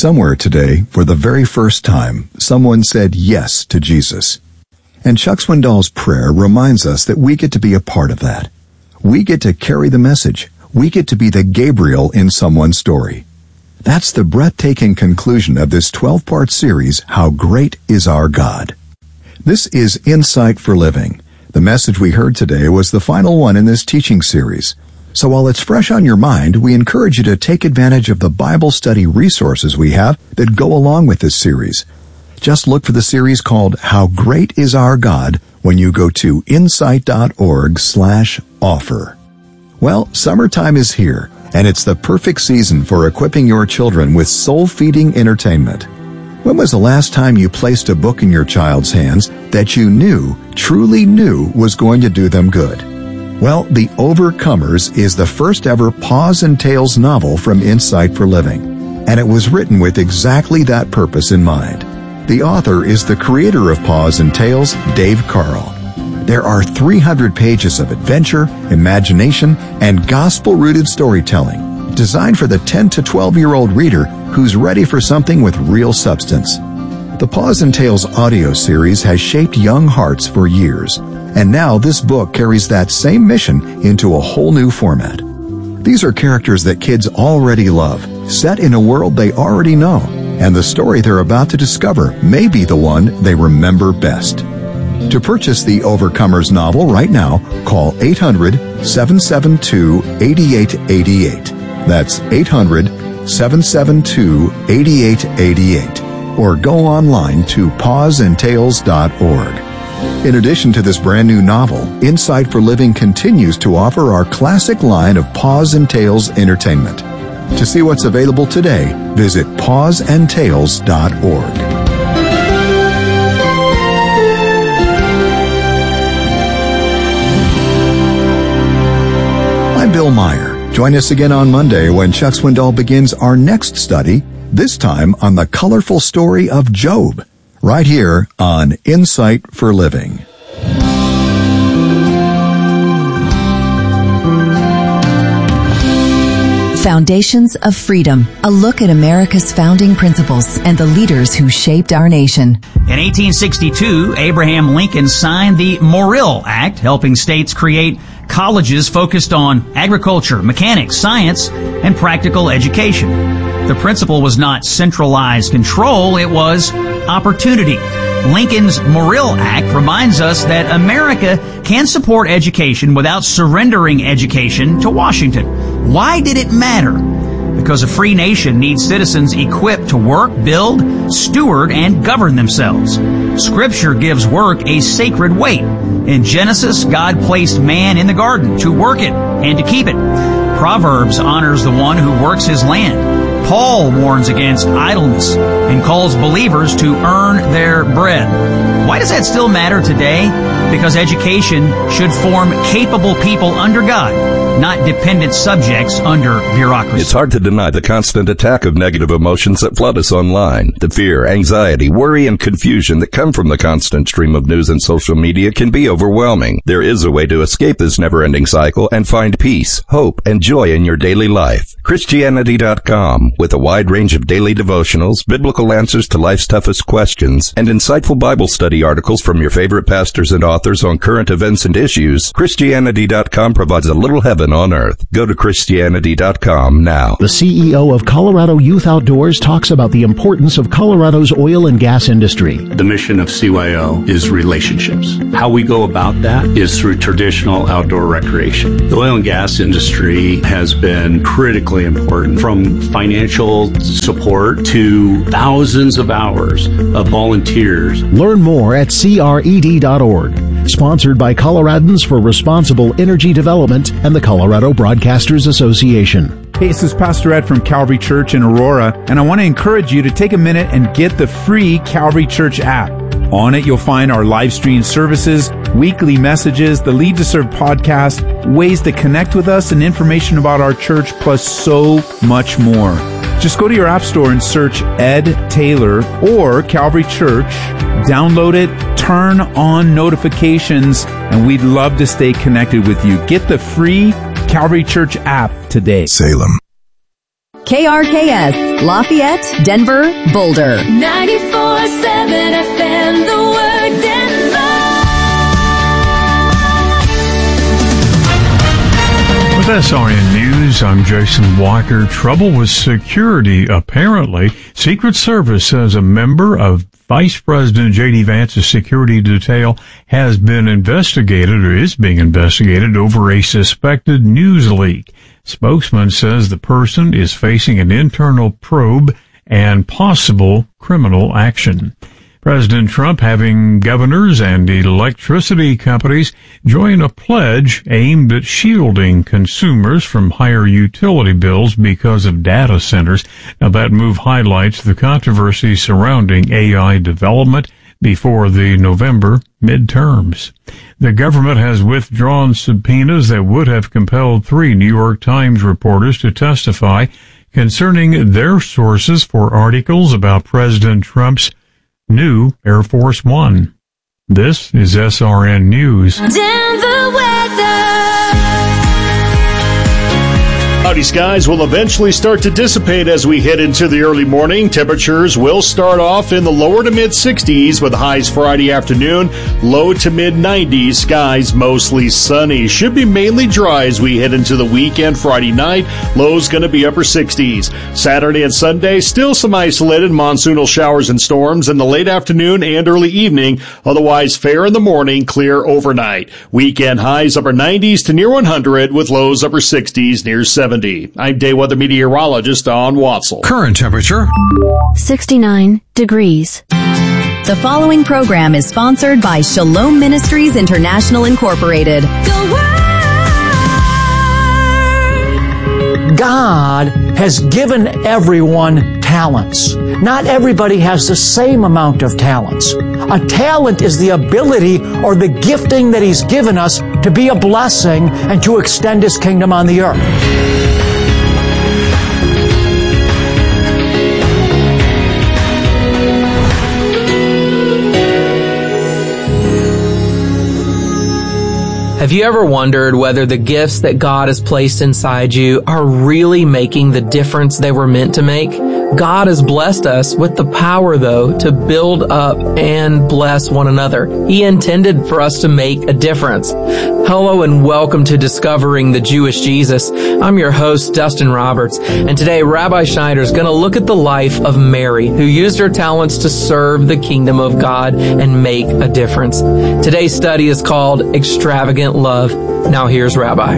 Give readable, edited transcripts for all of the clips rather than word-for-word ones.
Somewhere today, for the very first time, someone said yes to Jesus. And Chuck Swindoll's prayer reminds us that we get to be a part of that. We get to carry the message. We get to be the Gabriel in someone's story. That's the breathtaking conclusion of this 12-part series, How Great Is Our God. This is Insight for Living. The message we heard today was the final one in this teaching series. So while it's fresh on your mind, we encourage you to take advantage of the Bible study resources we have that go along with this series. Just look for the series called How Great Is Our God when you go to insight.org/offer. Well, summertime is here, and it's the perfect season for equipping your children with soul-feeding entertainment. When was the last time you placed a book in your child's hands that you truly knew, was going to do them good? Well, The Overcomers is the first ever Paws and Tales novel from Insight for Living, and it was written with exactly that purpose in mind. The author is the creator of Paws and Tales, Dave Carl. There are 300 pages of adventure, imagination, and gospel-rooted storytelling, designed for the 10 to 12-year-old reader who's ready for something with real substance. The Paws and Tales audio series has shaped young hearts for years, and now this book carries that same mission into a whole new format. These are characters that kids already love, set in a world they already know, and the story they're about to discover may be the one they remember best. To purchase the Overcomers novel right now, call 800-772-8888. That's 800-772-8888. Or go online to pawsandtales.org. In addition to this brand new novel, Insight for Living continues to offer our classic line of Paws and Tales entertainment. To see what's available today, visit pawsandtales.org. I'm Bill Meyer. Join us again on Monday when Chuck Swindoll begins our next study, this time on the colorful story of Job, right here on Insight for Living. Foundations of Freedom, a look at America's founding principles and the leaders who shaped our nation. In 1862, Abraham Lincoln signed the Morrill Act, helping states create colleges focused on agriculture, mechanics, science, and practical education. The principle was not centralized control, it was opportunity. Lincoln's Morrill Act reminds us that America can support education without surrendering education to Washington. Why did it matter? Because a free nation needs citizens equipped to work, build, steward, and govern themselves. Scripture gives work a sacred weight. In Genesis, God placed man in the garden to work it and to keep it. Proverbs honors the one who works his land. Paul warns against idleness and calls believers to earn their bread. Why does that still matter today? Because education should form capable people under God, not dependent subjects under bureaucracy. It's hard to deny the constant attack of negative emotions that flood us online. The fear, anxiety, worry, and confusion that come from the constant stream of news and social media can be overwhelming. There is a way to escape this never-ending cycle and find peace, hope, and joy in your daily life. Christianity.com, with a wide range of daily devotionals, biblical answers to life's toughest questions, and insightful Bible study articles from your favorite pastors and authors on current events and issues, Christianity.com provides a little heaven on earth. Go to Christianity.com now. The CEO of Colorado Youth Outdoors talks about the importance of Colorado's oil and gas industry. The mission of CYO is relationships. How we go about that is through traditional outdoor recreation. The oil and gas industry has been critically important, from financial support to thousands of hours of volunteers. Learn more at CRED.org. Sponsored by Coloradans for Responsible Energy Development and the Colorado Broadcasters Association. Hey, this is Pastor Ed from Calvary Church in Aurora, and I want to encourage you to take a minute and get the free Calvary Church app. On it, you'll find our live stream services, weekly messages, the Lead to Serve podcast, ways to connect with us, and information about our church, plus so much more. Just go to your app store and search Ed Taylor or Calvary Church, download it, turn on notifications, and we'd love to stay connected with you. Get the free Calvary Church app today. Salem. KRKS, Lafayette, Denver, Boulder. 94.7 FM, The Word, Denver. With SRN News, I'm Jason Walker. Trouble with security, apparently. Secret Service says a member of Vice President J.D. Vance's security detail has been investigated or is being investigated over a suspected news leak. Spokesman says the person is facing an internal probe and possible criminal action. President Trump having governors and electricity companies join a pledge aimed at shielding consumers from higher utility bills because of data centers. Now, that move highlights the controversy surrounding AI development before the November midterms. The government has withdrawn subpoenas that would have compelled 3 New York Times reporters to testify concerning their sources for articles about President Trump's new Air Force One. This is SRN News. Denver weather. Cloudy skies will eventually start to dissipate as we head into the early morning. Temperatures will start off in the lower to mid 60s with highs Friday afternoon, low to mid 90s. Skies mostly sunny. Should be mainly dry as we head into the weekend. Friday night, lows going to be upper 60s. Saturday and Sunday, still some isolated monsoonal showers and storms in the late afternoon and early evening. Otherwise, fair in the morning, clear overnight. Weekend highs upper 90s to near 100 with lows upper 60s near 70. I'm day weather meteorologist Don Watzel. Current temperature 69 degrees. The following program is sponsored by Shalom Ministries International Incorporated. God has given everyone talents. Not everybody has the same amount of talents. A talent is the ability or the gifting that He's given us to be a blessing and to extend His kingdom on the earth. Have you ever wondered whether the gifts that God has placed inside you are really making the difference they were meant to make? God has blessed us with the power, though, to build up and bless one another. He intended for us to make a difference. Hello and welcome to Discovering the Jewish Jesus. I'm your host, Dustin Roberts, and today Rabbi Schneider is going to look at the life of Mary, who used her talents to serve the kingdom of God and make a difference. Today's study is called Extravagant Love. Now here's Rabbi.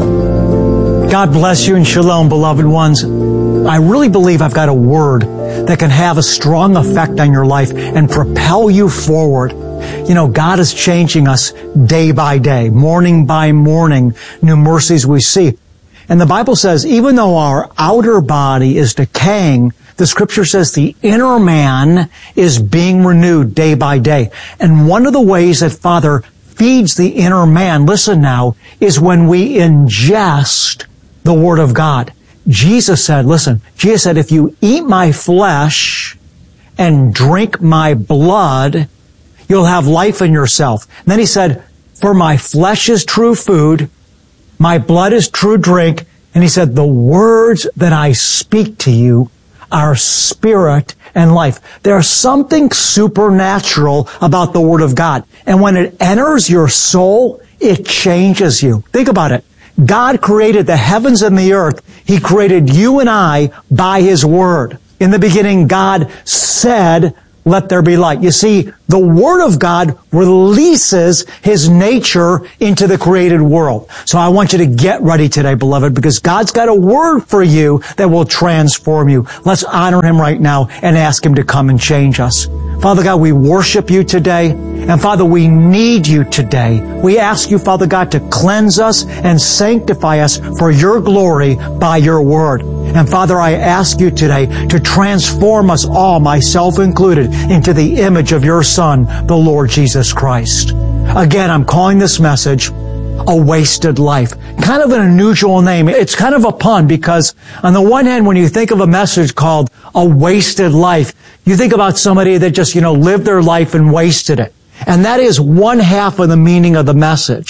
God bless you and shalom, beloved ones. I really believe I've got a word that can have a strong effect on your life and propel you forward. You know, God is changing us day by day, morning by morning, new mercies we see. And the Bible says, even though our outer body is decaying, the Scripture says the inner man is being renewed day by day. And one of the ways that Father feeds the inner man, listen now, is when we ingest the Word of God. Jesus said, if you eat my flesh and drink my blood, you'll have life in yourself. And then He said, for my flesh is true food, my blood is true drink. And He said, the words that I speak to you are spirit and life. There's something supernatural about the Word of God. And when it enters your soul, it changes you. Think about it. God created the heavens and the earth. He created you and I by His Word. In the beginning, God said, let there be light. You see, the Word of God releases His nature into the created world. So I want you to get ready today, beloved, because God's got a word for you that will transform you. Let's honor Him right now and ask Him to come and change us. Father God, we worship You today. And Father, we need You today. We ask You, Father God, to cleanse us and sanctify us for Your glory by Your word. And Father, I ask You today to transform us all, myself included, into the image of Your Son, the Lord Jesus Christ. Again, I'm calling this message A Wasted Life. Kind of an unusual name. It's kind of a pun because on the one hand, when you think of a message called A Wasted Life, you think about somebody that just, lived their life and wasted it. And that is one half of the meaning of the message.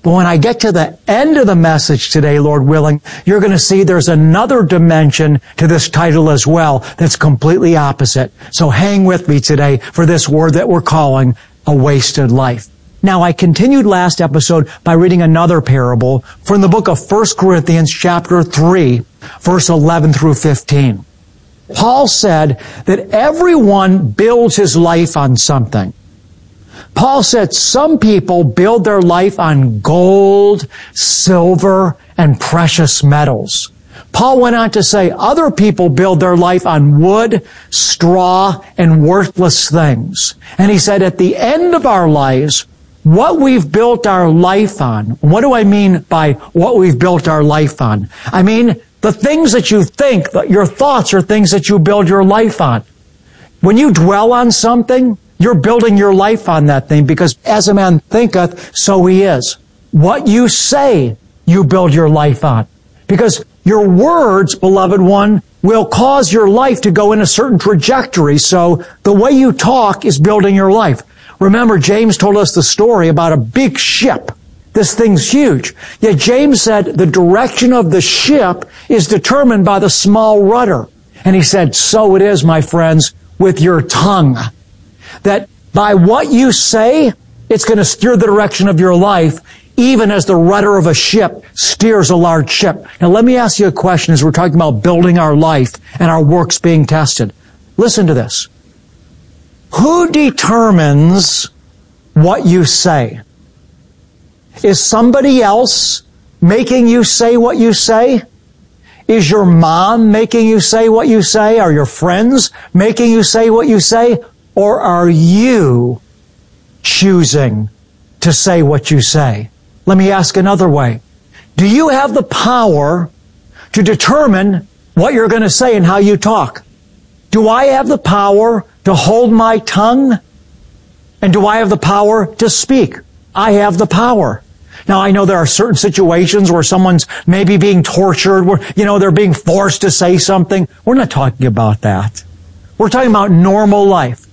But when I get to the end of the message today, Lord willing, you're going to see there's another dimension to this title as well that's completely opposite. So hang with me today for this word that we're calling a wasted life. Now, I continued last episode by reading another parable from the book of 1 Corinthians chapter 3, verse 11 through 15. Paul said that everyone builds his life on something. Paul said some people build their life on gold, silver, and precious metals. Paul went on to say other people build their life on wood, straw, and worthless things. And he said at the end of our lives, what we've built our life on. What do I mean by what we've built our life on? I mean, the things that you think, your thoughts are things that you build your life on. When you dwell on something, you're building your life on that thing because as a man thinketh, so he is. What you say, you build your life on. Because your words, beloved one, will cause your life to go in a certain trajectory. So the way you talk is building your life. Remember, James told us the story about a big ship. This thing's huge. Yet James said the direction of the ship is determined by the small rudder. And he said, so it is, my friends, with your tongue. That by what you say, it's going to steer the direction of your life, even as the rudder of a ship steers a large ship. Now let me ask you a question as we're talking about building our life and our works being tested. Listen to this. Who determines what you say? Is somebody else making you say what you say? Is your mom making you say what you say? Are your friends making you say what you say? Or are you choosing to say what you say? Let me ask another way. Do you have the power to determine what you're going to say and how you talk? Do I have the power to hold my tongue? And do I have the power to speak? I have the power. Now, I know there are certain situations where someone's maybe being tortured, where, they're being forced to say something. We're not talking about that. We're talking about normal life.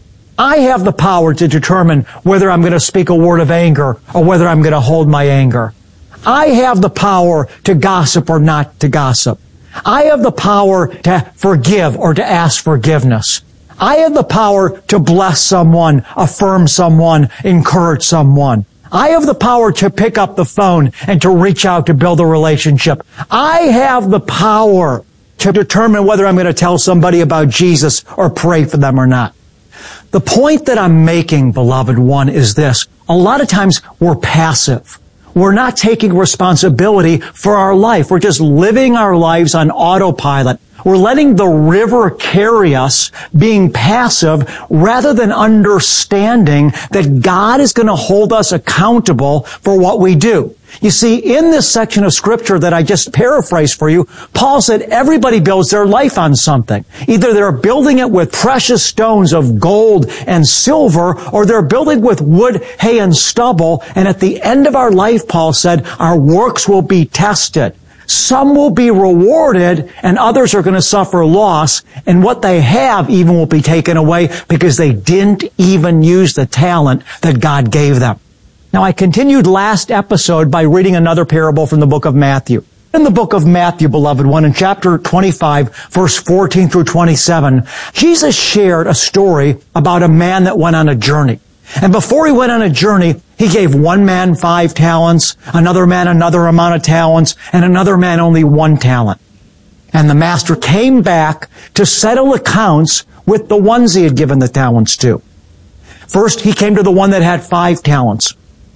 I have the power to determine whether I'm going to speak a word of anger or whether I'm going to hold my anger. I have the power to gossip or not to gossip. I have the power to forgive or to ask forgiveness. I have the power to bless someone, affirm someone, encourage someone. I have the power to pick up the phone and to reach out to build a relationship. I have the power to determine whether I'm going to tell somebody about Jesus or pray for them or not. The point that I'm making, beloved one, is this. A lot of times we're passive. We're not taking responsibility for our life. We're just living our lives on autopilot. We're letting the river carry us, being passive, rather than understanding that God is going to hold us accountable for what we do. You see, in this section of Scripture that I just paraphrased for you, Paul said everybody builds their life on something. Either they're building it with precious stones of gold and silver, or they're building with wood, hay, and stubble, and at the end of our life, Paul said, our works will be tested. Some will be rewarded, and others are going to suffer loss, and what they have even will be taken away because they didn't even use the talent that God gave them. Now, I continued last episode by reading another parable from the book of Matthew. In the book of Matthew, beloved one, in chapter 25, verse 14 through 27, Jesus shared a story about a man that went on a journey. And before he went on a journey, he gave one man 5 talents, another man another amount of talents, and another man only 1 talent. And the master came back to settle accounts with the ones he had given the talents to. First, he came to the one that had 5 talents.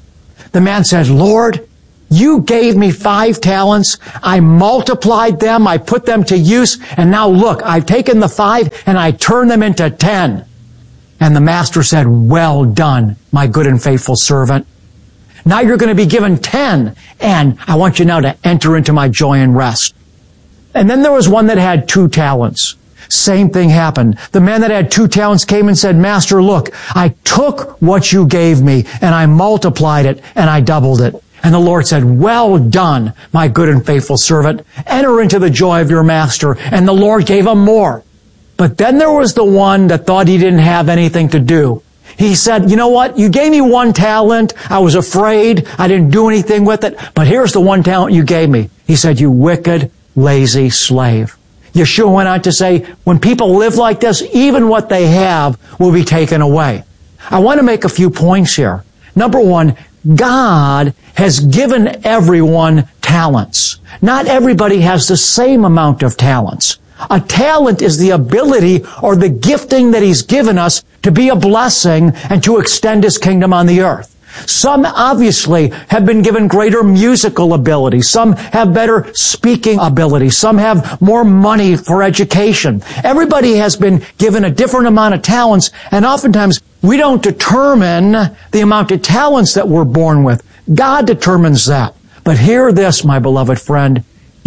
The man said, Lord, you gave me 5 talents. I multiplied them. I put them to use. And now look, I've taken the 5 and I turned them into 10. And the master said, well done, my good and faithful servant. Now you're going to be given 10. And I want you now to enter into my joy and rest. And then there was one that had 2 talents. Same thing happened. The man that had 2 talents came and said, Master, look, I took what you gave me and I multiplied it and I doubled it. And the Lord said, well done, my good and faithful servant. Enter into the joy of your master. And the Lord gave him more. But then there was the one that thought he didn't have anything to do. He said, you know what? You gave me 1 talent. I was afraid. I didn't do anything with it. But here's the 1 talent you gave me. He said, you wicked, lazy slave. Yeshua went on to say, when people live like this, even what they have will be taken away. I want to make a few points here. Number 1, God has given everyone talents. Not everybody has the same amount of talents. A talent is the ability or the gifting that He's given us to be a blessing and to extend His kingdom on the earth. Some obviously have been given greater musical ability. Some have better speaking ability. Some have more money for education. Everybody has been given a different amount of talents, and oftentimes we don't determine the amount of talents that we're born with. God determines that. But hear this, my beloved friend.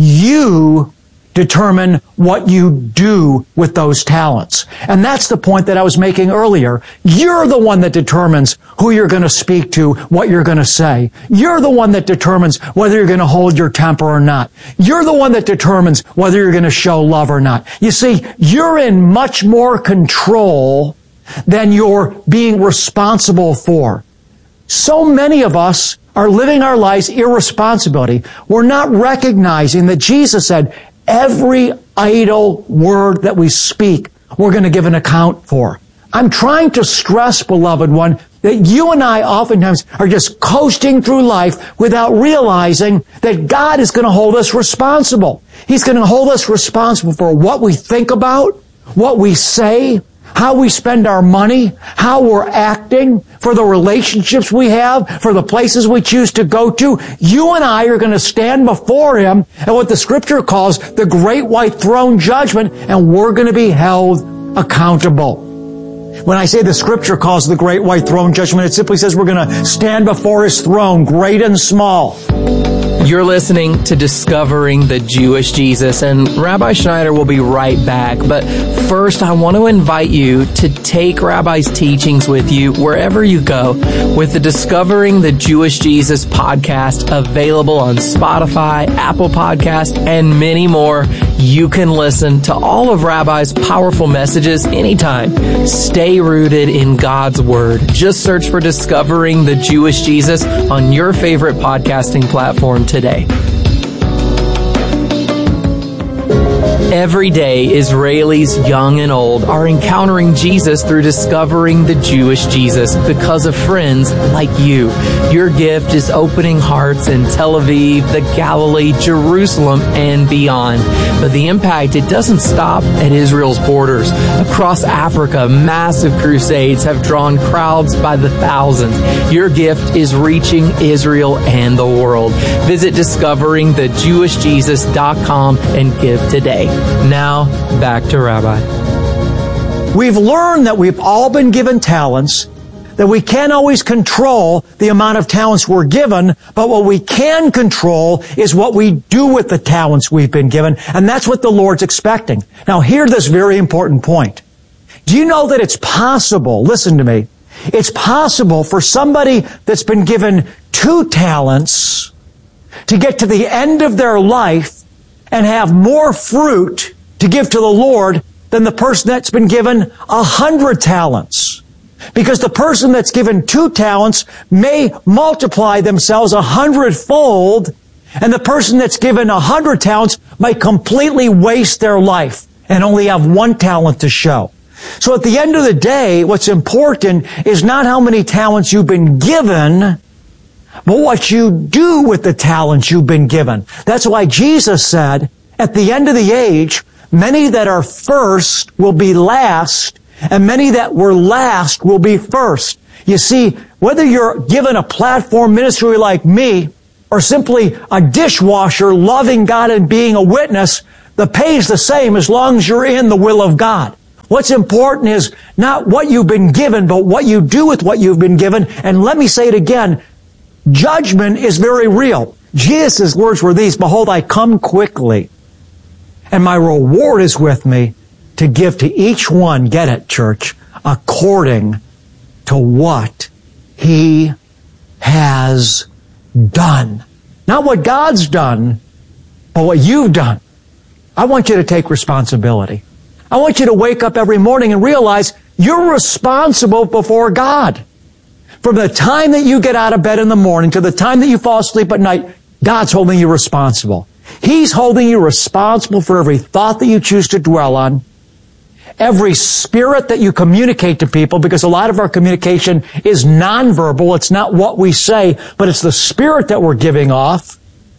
You determine what you do with those talents. And that's the point that I was making earlier. You're the one that determines who you're going to speak to, what you're going to say. You're the one that determines whether you're going to hold your temper or not. You're the one that determines whether you're going to show love or not. You see, you're in much more control than you're being responsible for. So many of us are living our lives irresponsibility. We're not recognizing that Jesus said, every idle word that we speak, we're going to give an account for. I'm trying to stress, beloved one, that you and I oftentimes are just coasting through life without realizing that God is going to hold us responsible. He's going to hold us responsible for what we think about, what we say, how we spend our money, how we're acting, for the relationships we have, for the places we choose to go to. You and I are going to stand before Him at what the Scripture calls the Great White Throne Judgment, and we're going to be held accountable. When I say the Scripture calls the Great White Throne Judgment, it simply says we're going to stand before His throne, great and small. You're listening to Discovering the Jewish Jesus, and Rabbi Schneider will be right back. But first, I want to invite you to take Rabbi's teachings with you wherever you go with the Discovering the Jewish Jesus podcast available on Spotify, Apple Podcasts, and many more. You can listen to all of Rabbi's powerful messages anytime. Stay rooted in God's Word. Just search for Discovering the Jewish Jesus on your favorite podcasting platform today. Every day, Israelis young and old are encountering Jesus through discovering the Jewish Jesus because of friends like you. Your gift is opening hearts in Tel Aviv, the Galilee, Jerusalem, and beyond. But the impact, it doesn't stop at Israel's borders. Across Africa, massive crusades have drawn crowds by the thousands. Your gift is reaching Israel and the world. Visit discoveringthejewishjesus.com and give today. Now, back to Rabbi. We've learned that we've all been given talents, that we can't always control the amount of talents we're given, but what we can control is what we do with the talents we've been given, and that's what the Lord's expecting. Now, hear this very important point. Do you know that it's possible, listen to me, it's possible for somebody that's been given 2 talents to get to the end of their life and have more fruit to give to the Lord than the person that's been given 100 talents. Because the person that's given 2 talents may multiply themselves 100-fold, and the person that's given 100 talents might completely waste their life and only have 1 talent to show. So at the end of the day, what's important is not how many talents you've been given, but what you do with the talents you've been given. That's why Jesus said, at the end of the age, many that are first will be last, and many that were last will be first. You see, whether you're given a platform ministry like me, or simply a dishwasher loving God and being a witness, the pay's the same as long as you're in the will of God. What's important is not what you've been given, but what you do with what you've been given. And let me say it again, judgment is very real. Jesus' words were these, behold, I come quickly, and my reward is with me to give to each one, get it, church, according to what he has done. Not what God's done, but what you've done. I want you to take responsibility. I want you to wake up every morning and realize You're responsible before God. From the time that you get out of bed in the morning to the time that you fall asleep at night, God's holding you responsible. He's holding you responsible for every thought that you choose to dwell on, every spirit that you communicate to people, because a lot of our communication is nonverbal. It's not what we say, but it's the spirit that we're giving off.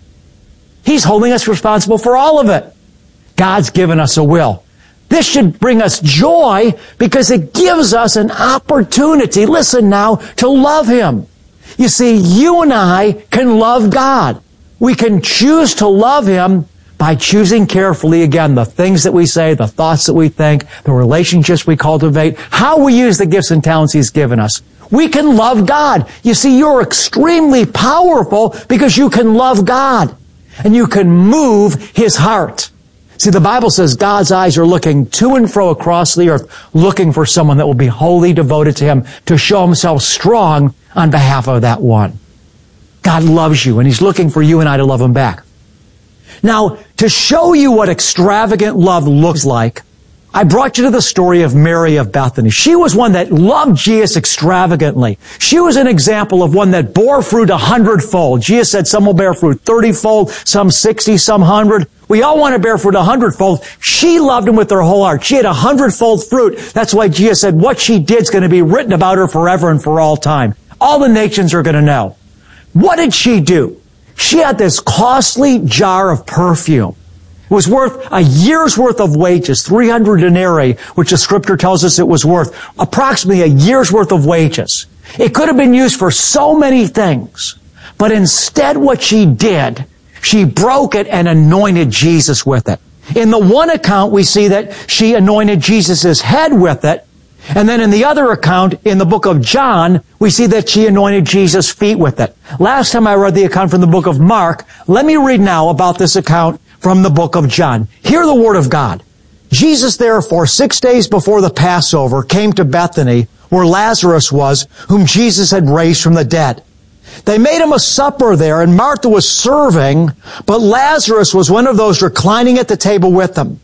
He's holding us responsible for all of it. God's given us a will. This should bring us joy because it gives us an opportunity, listen now, to love Him. You see, you and I can love God. We can choose to love Him by choosing carefully, again, the things that we say, the thoughts that we think, the relationships we cultivate, how we use the gifts and talents He's given us. We can love God. You see, you're extremely powerful because you can love God and you can move His heart. See, the Bible says God's eyes are looking to and fro across the earth, looking for someone that will be wholly devoted to Him to show Himself strong on behalf of that one. God loves you, and He's looking for you and I to love Him back. Now, to show you what extravagant love looks like, I brought you to the story of Mary of Bethany. She was one that loved Jesus extravagantly. She was an example of one that bore fruit 100-fold. Jesus said some will bear fruit 30-fold, some 60, some 100. We all want to bear fruit 100-fold. She loved Him with her whole heart. She had 100-fold fruit. That's why Jesus said what she did is going to be written about her forever and for all time. All the nations are going to know. What did she do? She had this costly jar of perfume. It was worth a year's worth of wages, 300 denarii, which the scripture tells us it was worth, approximately a year's worth of wages. It could have been used for so many things, but instead what she did, she broke it and anointed Jesus with it. In the one account, we see that she anointed Jesus' head with it, and then in the other account, in the book of John, we see that she anointed Jesus' feet with it. Last time I read the account from the book of Mark, let me read now about this account from the book of John. Hear the word of God. Jesus, therefore, 6 days before the Passover, came to Bethany, where Lazarus was, whom Jesus had raised from the dead. They made him a supper there, and Martha was serving, but Lazarus was one of those reclining at the table with them.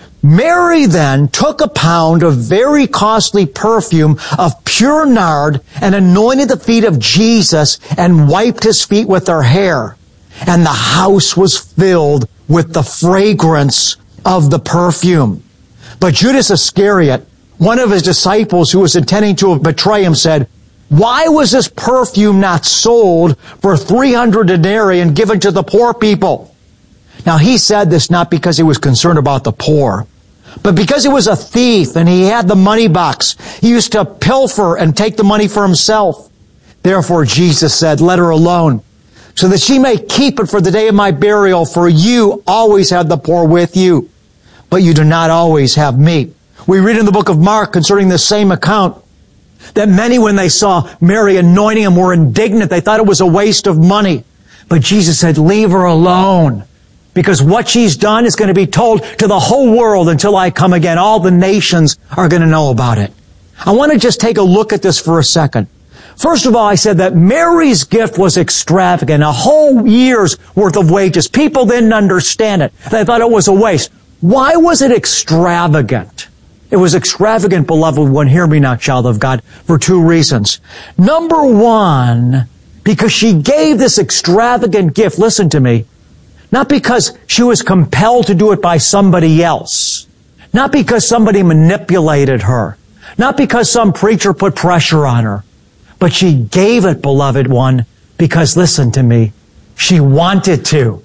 Mary then took a pound of very costly perfume of pure nard and anointed the feet of Jesus and wiped His feet with her hair. And the house was filled with the fragrance of the perfume. But Judas Iscariot, one of His disciples who was intending to betray Him, said, "Why was this perfume not sold for 300 denarii and given to the poor people?" Now he said this not because he was concerned about the poor, but because he was a thief and he had the money box. He used to pilfer and take the money for himself. Therefore Jesus said, "Let her alone, so that she may keep it for the day of my burial, for you always have the poor with you, but you do not always have me." We read in the book of Mark concerning this same account that many, when they saw Mary anointing Him, were indignant. They thought it was a waste of money. But Jesus said, "Leave her alone, because what she's done is going to be told to the whole world until I come again. All the nations are going to know about it." I want to just take a look at this for a second. First of all, I said that Mary's gift was extravagant, a whole year's worth of wages. People didn't understand it. They thought it was a waste. Why was it extravagant? It was extravagant, beloved one, hear me now, child of God, for two reasons. Number one, because she gave this extravagant gift, listen to me, not because she was compelled to do it by somebody else, not because somebody manipulated her, not because some preacher put pressure on her, but she gave it, beloved one, because, listen to me, she wanted to.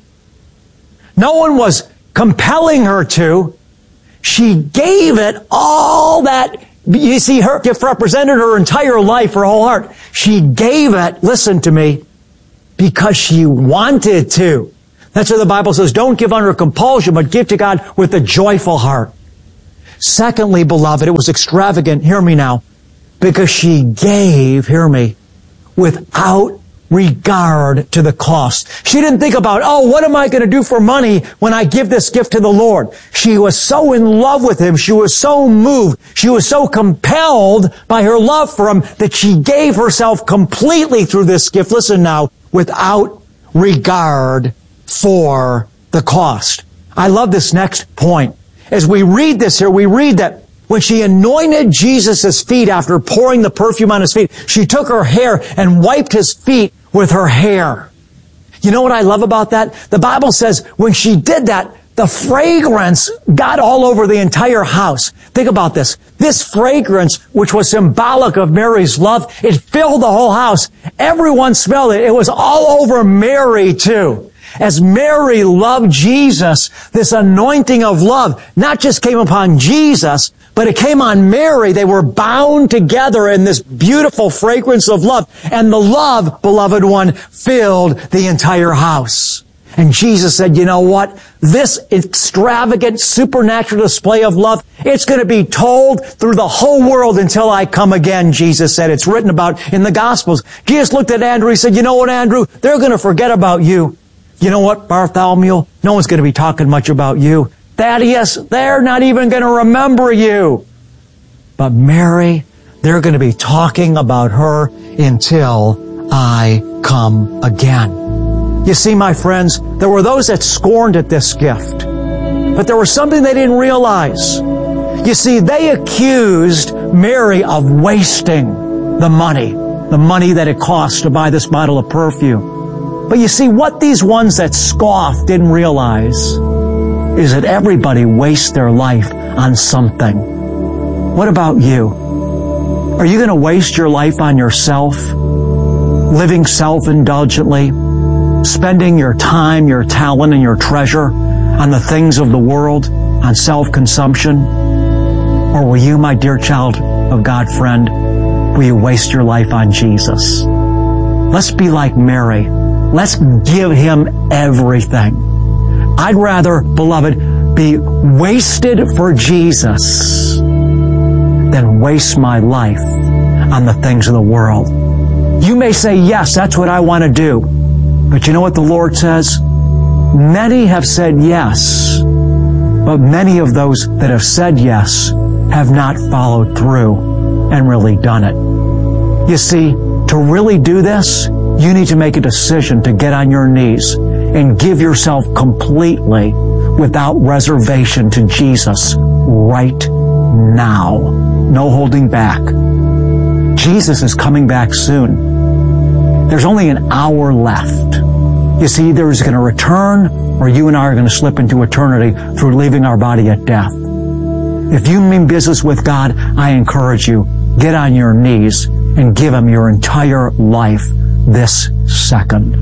No one was compelling her to. She gave it all that, you see, her gift represented her entire life, her whole heart. She gave it, listen to me, because she wanted to. That's why the Bible says, don't give under compulsion, but give to God with a joyful heart. Secondly, beloved, it was extravagant, hear me now, because she gave, hear me, without regard to the cost. She didn't think about, oh, what am I going to do for money when I give this gift to the Lord? She was so in love with Him. She was so moved. She was so compelled by her love for Him that she gave herself completely through this gift. Listen now, without regard for the cost. I love this next point. As we read this here, we read that when she anointed Jesus' feet after pouring the perfume on his feet, she took her hair and wiped his feet with her hair. You know what I love about that? The Bible says when she did that, the fragrance got all over the entire house. Think about this. This fragrance, which was symbolic of Mary's love, it filled the whole house. Everyone smelled it. It was all over Mary too. As Mary loved Jesus, this anointing of love not just came upon Jesus, but it came on Mary. They were bound together in this beautiful fragrance of love. And the love, beloved one, filled the entire house. And Jesus said, you know what? This extravagant supernatural display of love, it's going to be told through the whole world until I come again, Jesus said. It's written about in the Gospels. Jesus looked at Andrew. He said, you know what, Andrew? They're going to forget about you. You know what, Bartholomew? No one's going to be talking much about you. Thaddeus, they're not even going to remember you. But Mary, they're going to be talking about her until I come again. You see, my friends, there were those that scorned at this gift. But there was something they didn't realize. You see, they accused Mary of wasting the money that it cost to buy this bottle of perfume. But you see, what these ones that scoffed didn't realize is that everybody wastes their life on something. What about you? Are you going to waste your life on yourself? Living self-indulgently? Spending your time, your talent, and your treasure on the things of the world, on self-consumption? Or will you, my dear child of God friend, will you waste your life on Jesus? Let's be like Mary. Let's give Him everything. I'd rather, beloved, be wasted for Jesus than waste my life on the things of the world. You may say, yes, that's what I want to do. But you know what the Lord says? Many have said yes, but many of those that have said yes have not followed through and really done it. You see, to really do this, you need to make a decision to get on your knees and give yourself completely without reservation to Jesus right now. No holding back. Jesus is coming back soon. There's only an hour left. You see, either He's going to return or you and I are going to slip into eternity through leaving our body at death. If you mean business with God, I encourage you, get on your knees and give Him your entire life this second.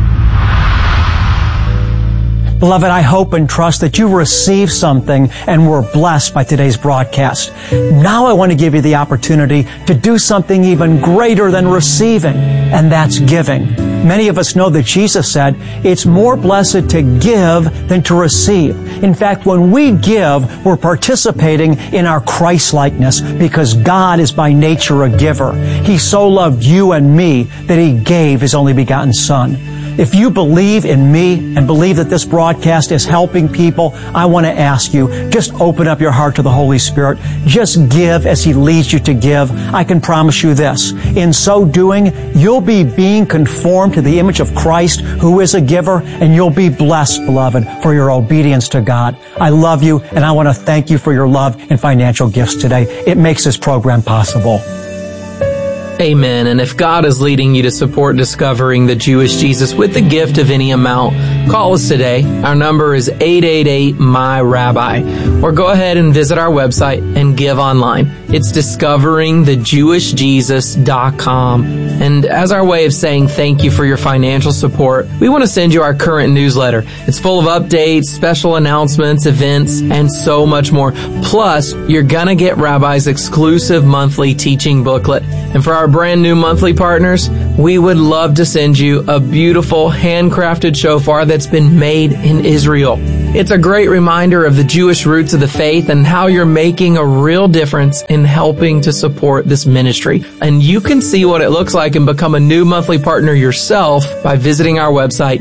Beloved, I hope and trust that you received something and were blessed by today's broadcast. Now I want to give you the opportunity to do something even greater than receiving, and that's giving. Many of us know that Jesus said, it's more blessed to give than to receive. In fact, when we give, we're participating in our Christ-likeness because God is by nature a giver. He so loved you and me that He gave His only begotten Son. If you believe in me and believe that this broadcast is helping people, I want to ask you, just open up your heart to the Holy Spirit. Just give as He leads you to give. I can promise you this. In so doing, you'll be being conformed to the image of Christ, who is a giver, and you'll be blessed, beloved, for your obedience to God. I love you, and I want to thank you for your love and financial gifts today. It makes this program possible. Amen. And if God is leading you to support Discovering the Jewish Jesus with the gift of any amount, call us today. Our number is 888-MY-RABBI. Or go ahead and visit our website and give online. It's discoveringthejewishjesus.com. And as our way of saying thank you for your financial support, we want to send you our current newsletter. It's full of updates, special announcements, events, and so much more. Plus, you're gonna get Rabbi's exclusive monthly teaching booklet. And for our brand new monthly partners, we would love to send you a beautiful handcrafted shofar that's been made in Israel. It's a great reminder of the Jewish roots of the faith and how you're making a real difference in helping to support this ministry. And you can see what it looks like and become a new monthly partner yourself by visiting our website,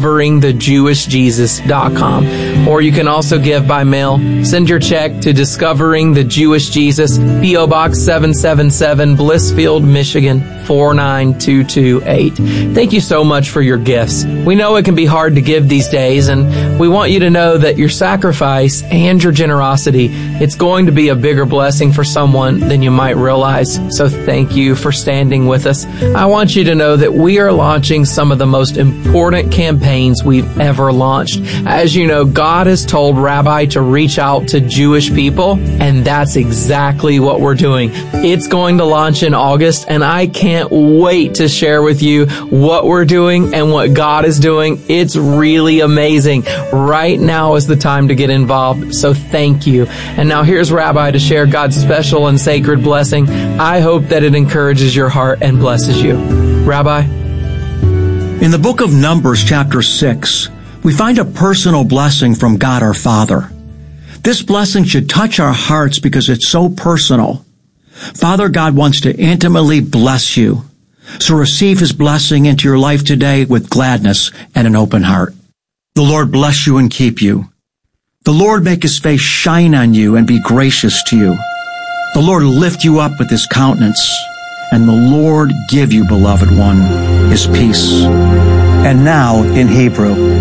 discoveringthejewishjesus.com. Or you can also give by mail. Send your check to Discovering the Jewish Jesus, P.O. Box 777, Blissfield, Michigan, 49228. Thank you so much for your gifts. We know it can be hard to give these days, and we want you to know that your sacrifice and your generosity it's going to be a bigger blessing for someone than you might realize. So thank you for standing with us. I want you to know that we are launching some of the most important campaigns we've ever launched. As you know, God has told Rabbi to reach out to Jewish people, and that's exactly what we're doing. It's going to launch in August, and I can't wait to share with you what we're doing and what God is doing. It's really amazing. Right now is the time to get involved, so thank you. And now here's Rabbi to share God's special and sacred blessing. I hope that it encourages your heart and blesses you. Rabbi? In the book of Numbers, chapter 6, we find a personal blessing from God our Father. This blessing should touch our hearts because it's so personal. Father God wants to intimately bless you. So receive His blessing into your life today with gladness and an open heart. The Lord bless you and keep you. The Lord make His face shine on you and be gracious to you. The Lord lift you up with His countenance. And the Lord give you, beloved one, His peace. And now, in Hebrew,